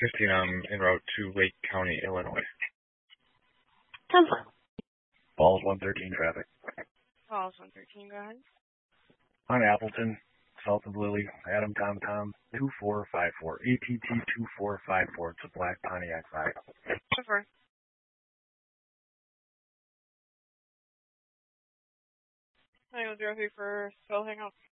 15, I'm en route to Lake County, Illinois. 10-4. Falls 113 traffic. Falls 113, go ahead. On Appleton, south of Lily, Adam Tom 2454. ATT 2454. It's a black Pontiac 5. 10-4. I will 03 for Phil, hang up.